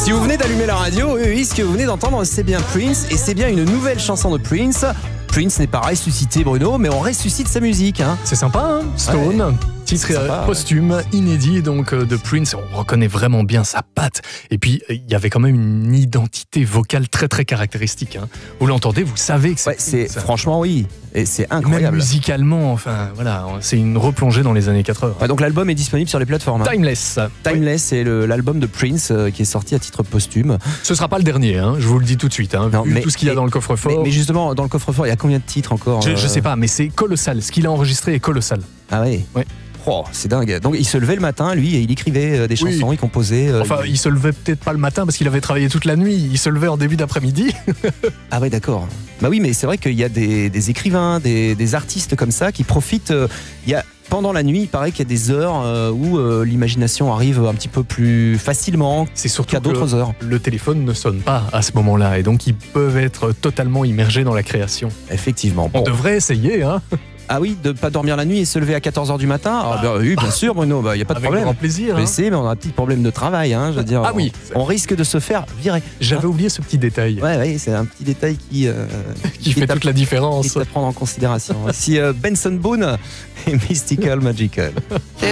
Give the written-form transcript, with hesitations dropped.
Si vous venez d'allumer la radio, oui, ce que vous venez d'entendre, c'est bien Prince, et c'est bien une nouvelle chanson de Prince. Prince n'est pas ressuscité, Bruno, mais on ressuscite sa musique. Hein. C'est sympa, hein, Stone. Ouais. Titre sympa, posthume, inédit donc de Prince. On reconnaît vraiment bien sa patte. Et puis, il y avait quand même une identité vocale très très caractéristique. Hein. Vous l'entendez, vous savez que c'est Prince. Franchement, oui. Et c'est incroyable. Et même musicalement, enfin, voilà, c'est une replongée dans les années 80. Ouais, donc l'album est disponible sur les plateformes. Hein. Timeless. Timeless, c'est l'album de Prince qui est sorti à titre posthume. Ce sera pas le dernier, hein, je vous le dis tout de suite. Hein, vu tout ce qu'il y a dans le coffre-fort. Mais justement, dans le coffre-fort, il y a combien de titres encore Je sais pas, mais c'est colossal. Ce qu'il a enregistré est colossal. Ah oui. Ouais. Oh, c'est dingue. Donc il se levait le matin, lui, et il écrivait des chansons, il composait. Enfin, il se levait peut-être pas le matin parce qu'il avait travaillé toute la nuit. Il se levait en début d'après-midi. Ah ouais, d'accord. Bah oui, mais c'est vrai qu'il y a des écrivains, des artistes comme ça qui profitent. Pendant la nuit, il paraît qu'il y a des heures où l'imagination arrive un petit peu plus facilement qu'à d'autres heures. Le téléphone ne sonne pas à ce moment-là, et donc ils peuvent être totalement immergés dans la création. Effectivement. On devrait essayer, hein. Ah oui, de ne pas dormir la nuit et se lever à 14h du matin. Oui, bien sûr, Bruno, il n'y a pas de problème. Avec grand plaisir. Mais on a un petit problème de travail, hein, je veux dire. Ah oui. On risque de se faire virer. J'avais oublié ce petit détail. Ouais, c'est un petit détail qui fait toute la différence. Qui est à prendre en considération. Si Benson Boone et Mystical Magical.